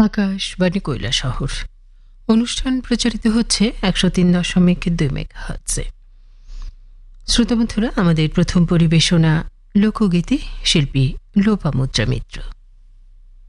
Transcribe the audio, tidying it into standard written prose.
আকাশবাণী কৈলাসহর। অনুষ্ঠান প্রচারিত হচ্ছে 103.2 মেগাহার্টজে। শ্রোতাবন্ধুরা, আমাদের প্রথম পরিবেশনা লোকগীতি, শিল্পী লোপামুদ্রা মিত্র।